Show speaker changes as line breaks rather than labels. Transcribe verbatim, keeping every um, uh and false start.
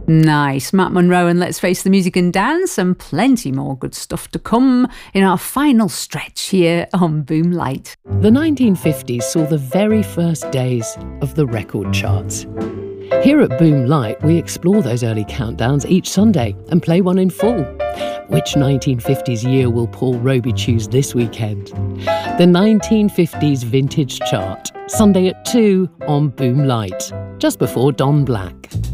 Nice. Matt Monro and Let's Face the Music and Dance, and plenty more good stuff to come in our final stretch here on Boomlight.
The nineteen fifties saw the very first days of the record charts. Here at Boomlight, we explore those early countdowns each Sunday and play one in full. Which nineteen fifties year will Paul Roby choose this weekend? The nineteen fifties Vintage Chart, Sunday at two on Boomlight, just before Don Black.